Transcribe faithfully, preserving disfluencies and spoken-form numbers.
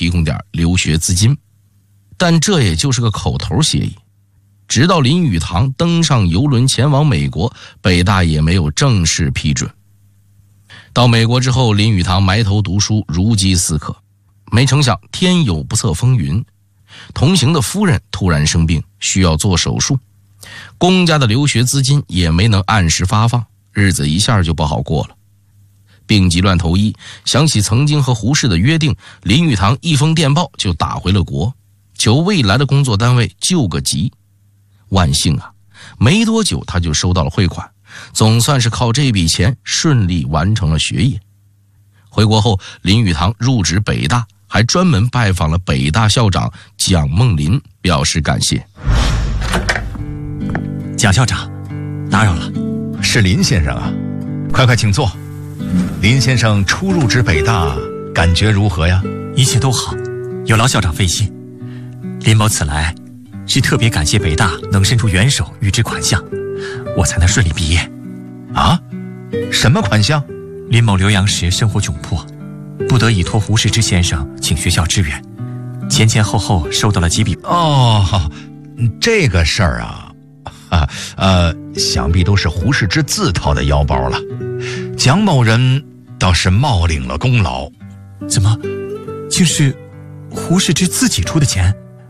提供点留学资金，但这也就是个口头协议。直到林语堂登上邮轮前往美国，北大也没有正式批准。到美国之后，林语堂埋头读书，如饥似渴。没成想天有不测风云，同行的夫人突然生病，需要做手术，公家的留学资金也没能按时发放，日子一下就不好过了。病急乱投医，想起曾经和胡适的约定，林语堂一封电报就打回了国，求未来的工作单位救个急。万幸啊，没多久他就收到了汇款，总算是靠这笔钱顺利完成了学业。回国后，林语堂入职北大，还专门拜访了北大校长蒋梦麟，表示感谢。 蒋校长，打扰了。 是林先生啊，快快请坐。林先生初入职北大，感觉如何呀？ 一切都好，有劳校长费心。林某此来是特别感谢北大能伸出援手预支款项，我才能顺利毕业。 啊？什么款项？ 林某留洋时生活窘迫，不得已托胡适之先生请学校支援，前前后后收到了几笔。 哦，这个事儿啊，啊呃，想必都是胡适之自掏的腰包了。蒋某人倒是冒领了功劳。 怎么，竟是胡适之自己出的钱？